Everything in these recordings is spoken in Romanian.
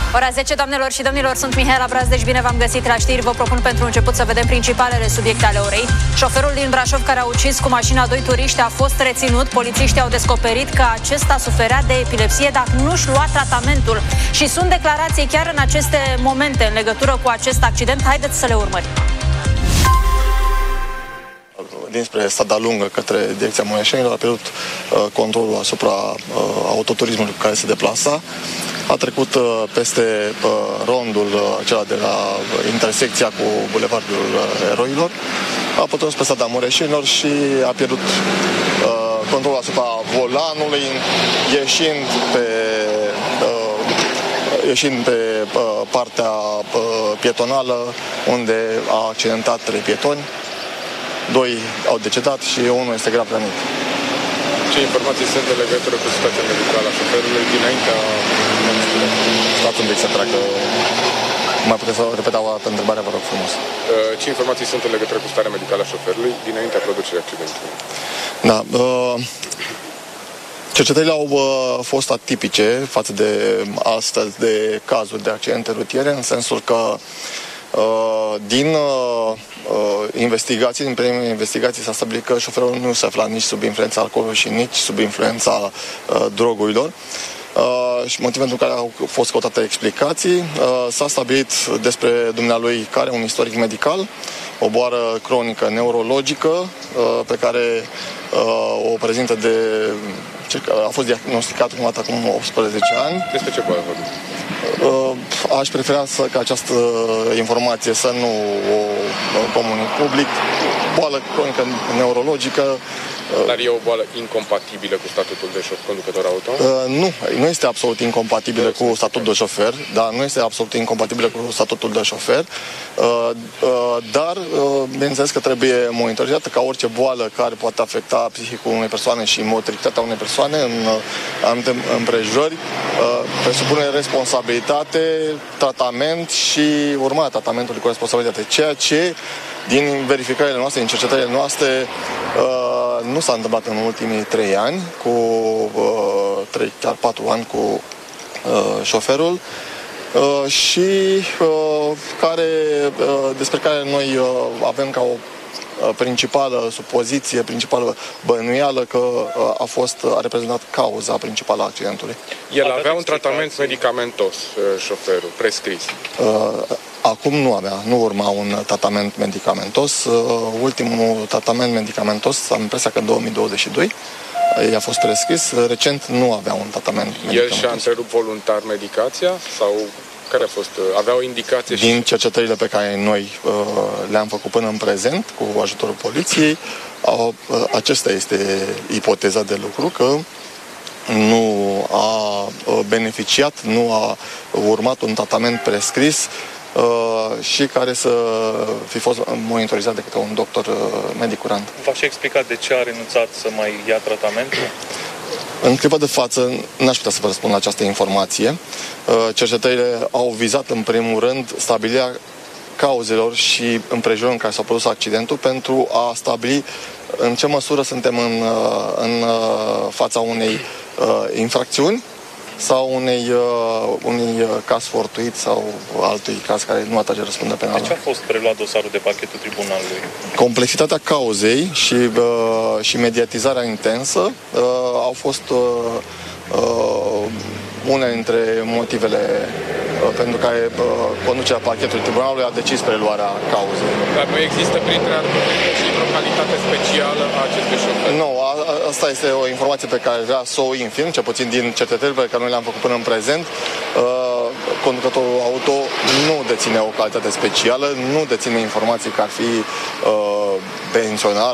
Ora 10, doamnelor și domnilor, sunt Mihaela Brazdeci, bine v-am găsit la știri. Vă propun pentru început să vedem principalele subiecte ale orei. Șoferul din Brașov care a ucis cu mașina doi turiști a fost reținut. Polițiștii au descoperit că acesta suferea de epilepsie, dar nu-și lua tratamentul. Și sunt declarații chiar în aceste momente în legătură cu acest accident. Haideți să le urmărim. Dinspre Strada Lungă către direcția Mureșenilor a pierdut controlul asupra autoturismului care se deplasa. A trecut peste rondul acela de la intersecția cu Bulevardul Eroilor, a pătruns pe strada Mureșenilor și a pierdut controlul asupra volanului, ieșind pe partea pietonală, unde a accidentat 3 pietoni. 2 au decedat și unul este grav rănit. Ce informații sunt în legătură cu situația medicală a șoferului dinaintea momentului? Stați un pic să treacă. Mai puteți să repeta o dată întrebarea, vă rog frumos. Ce informații sunt în legătură cu starea medicală a șoferului dinaintea producerii accidentului? Da. Cercetările au fost atipice față de astăzi de cazuri de accidente rutiere, în sensul că din investigații, din primele investigații s-a stabilit că șoferul nu se afla nici sub influența alcoolului și nici sub influența drogurilor. Și motivul pentru care au fost căutate explicații, s-a stabilit despre dumnealui că are un istoric medical, o boală cronică neurologică pe care o prezintă a fost diagnosticat cum acum 18 ani. Despre ce boală vorbim? Aș prefera ca această informație să nu o comunic public. Boală cronică neurologică. Dar e o boală incompatibilă cu statutul de conducător auto? Nu este absolut incompatibilă cu statutul de șofer, dar nu este absolut incompatibilă cu statutul de șofer, dar bineînțeles că trebuie monitorizată ca orice boală care poate afecta psihicul unei persoane și motricitatea unei persoane în anumite împrejurări, presupune responsabilitate, tratament și urmarea tratamentului cu responsabilitate, ceea ce din verificările noastre, din cercetările noastre, nu s-a întâmplat în ultimii 3 ani, cu 3, chiar 4 ani cu șoferul și despre care noi avem ca o principală supoziție, principală bănuială că a reprezentat cauza principală a accidentului. El avea un tratament medicamentos, șoferul, prescris. Acum nu urma un tratament medicamentos. Ultimul tratament medicamentos, am impresia că în 2022, i-a fost prescris. Recent nu avea un tratament medicamentos. El și-a întrerupt voluntar medicația sau care a fost? Avea o indicație? Din cercetările pe care noi le-am făcut până în prezent, cu ajutorul poliției, acesta este ipoteza de lucru, că nu a beneficiat, nu a urmat un tratament prescris și care să fi fost monitorizat de către un doctor medic curant. V-a și explicat de ce a renunțat să mai ia tratamentul? În clipa de față n-aș putea să vă răspund la această informație. Cercetările au vizat în primul rând stabilirea cauzelor și împrejurări în care s-a produs accidentul pentru a stabili în ce măsură suntem în fața unei infracțiuni sau unui caz fortuit sau altui caz care nu atrage răspundere penală. De ce a fost preluat dosarul de parchetul tribunalului? Complexitatea cauzei și mediatizarea intensă au fost unele dintre motivele pentru care conducerea parchetului tribunalului a decis preluarea cauzei. Dar nu există printre argumente și vreo calitate specială a acestui șofer? Nu, asta este o informație pe care vrea să o infirm, cel puțin din cercetările pe care noi le-am făcut până în prezent. Conducătorul auto nu deține o calitate specială, nu deține informații că ar fi pensionar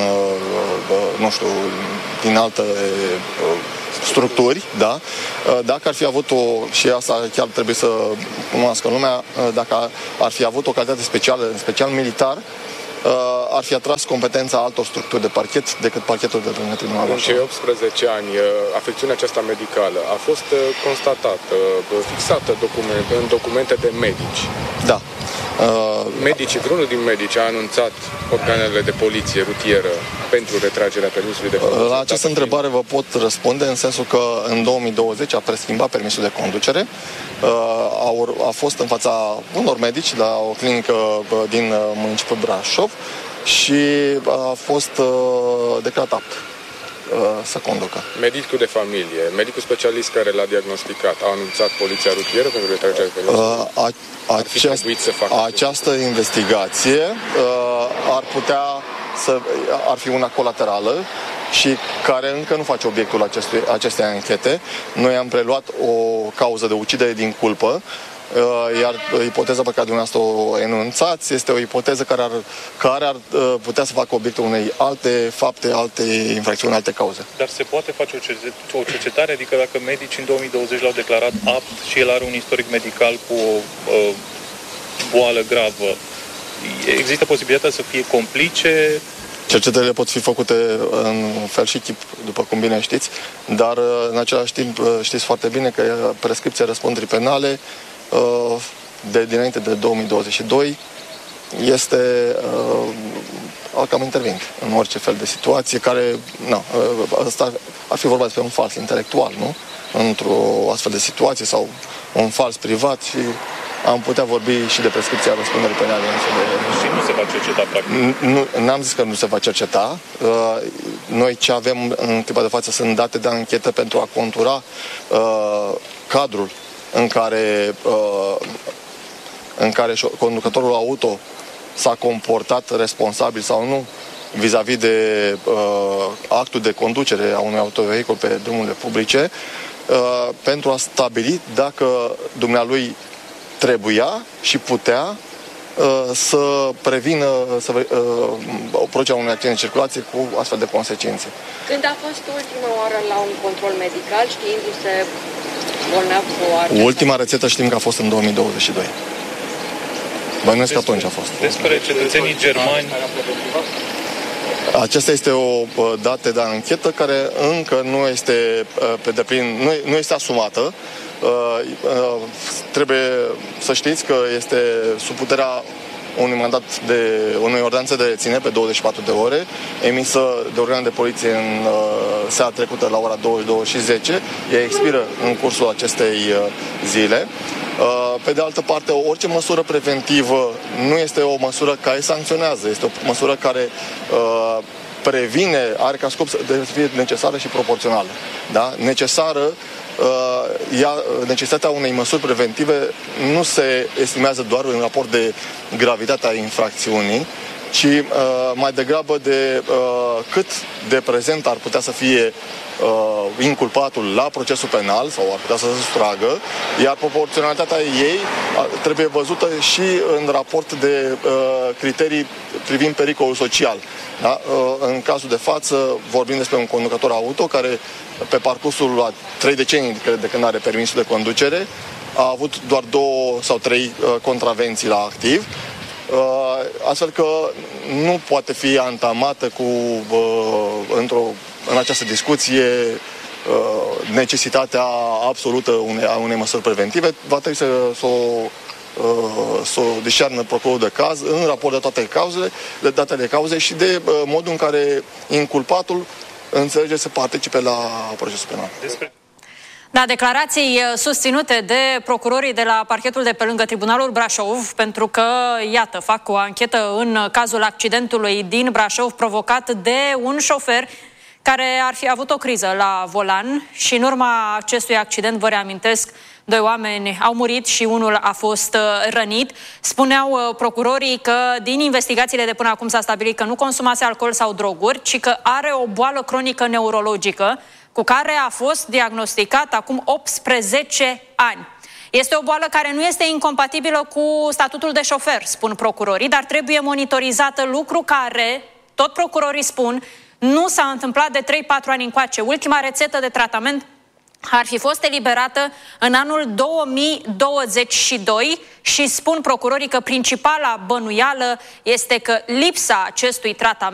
din alte structuri, da? Dacă ar fi avut și asta chiar trebuie să cunoască lumea, dacă ar fi avut o calitate specială, în special militar, ar fi atras competența altor structuri de parchet decât parchetul de lângă tribunalul. În cei 18 ani, afecțiunea aceasta medicală a fost constatată, fixată în documente de medici. Da. Vreunul din medici a anunțat organele de poliție rutieră pentru retragerea permisului de conducere? La această întrebare vă pot răspunde în sensul că în 2020 a preschimbat permisul de conducere. A fost în fața unor medici la o clinică din municipiul Brașov și a fost declarat apt să conducă. Medicul de familie, medicul specialist care l-a diagnosticat, a anunțat poliția rutieră pentru retragerea permisului? Această investigație ar fi una colaterală și care încă nu face obiectul acestei anchete. Noi am preluat o cauză de ucidere din culpă, iar ipoteza pe care dumneavoastră o enunțați este o ipoteză care ar putea să facă obiectul unei alte fapte, alte infracțiuni, alte cauze. Dar se poate face o cercetare? Adică dacă medicii în 2020 l-au declarat apt și el are un istoric medical cu o boală gravă, există posibilitatea să fie complice? Cercetările pot fi făcute în fel și chip, după cum bine știți, dar în același timp știți foarte bine că prescripția răspunderii penale dinainte de 2022 este cam intervin în orice fel de situație care, asta ar fi vorba despre un fals intelectual, nu? Într-o astfel de situație sau un fals privat și am putea vorbi și de prescripția răspunderii penale. Și nu se va cerceta, practic? N-am zis că nu se va cerceta. Noi ce avem în clipa de față sunt date de anchetă pentru a contura cadrul în care conducătorul auto s-a comportat responsabil sau nu vis-a-vis de actul de conducere a unui autovehicul pe drumurile publice, pentru a stabili dacă dumnealui trebuia și putea să prevină producerea unui accident de circulație cu astfel de consecințe. Când a fost ultima oară la un control medical, știindu-se bolnav cu acesta? Ultima rețetă știm că a fost în 2022. Bănuiesc că atunci a fost. Despre cetățenii germani... Aceasta este o dată de anchetă care încă nu este pe deplin, nu este asumată. Trebuie să știți că este sub puterea unui mandat unei ordonanțe de reținere pe 24 de ore, emisă de organul de poliție în seara trecută la ora 22:10. Ea expiră în cursul acestei zile. Pe de altă parte, orice măsură preventivă nu este o măsură care sancționează, este o măsură care previne, are ca scop să fie necesară și proporțională. Da? Necesitatea unei măsuri preventive nu se estimează doar în raport de gravitatea infracțiunii, ci mai degrabă de cât de prezent ar putea să fie inculpatul la procesul penal sau ar putea să se sustragă, iar proporționalitatea ei trebuie văzută și în raport de criterii privind pericolul social. Da? În cazul de față vorbim despre un conducător auto care pe parcursul a 3 decenii de când are permisul de conducere a avut doar 2 sau 3 contravenții la activ, astfel că nu poate fi antamată în această discuție necesitatea absolută a unei măsuri preventive. Va trebui să o discearnă procurorul de caz în raport de toate datele cauze și de modul în care inculpatul înțelege să participe la procesul penal. Da, declarații susținute de procurorii de la parchetul de pe lângă Tribunalul Brașov, pentru că, iată, fac o anchetă în cazul accidentului din Brașov provocat de un șofer care ar fi avut o criză la volan și în urma acestui accident, vă reamintesc, 2 oameni au murit și unul a fost rănit. Spuneau procurorii că din investigațiile de până acum s-a stabilit că nu consumase alcool sau droguri, ci că are o boală cronică neurologică cu care a fost diagnosticat acum 18 ani. Este o boală care nu este incompatibilă cu statutul de șofer, spun procurorii, dar trebuie monitorizată, lucru care, tot procurorii spun, nu s-a întâmplat de 3-4 ani încoace. Ultima rețetă de tratament ar fi fost eliberată în anul 2022 și spun procurorii că principala bănuială este că lipsa acestui tratament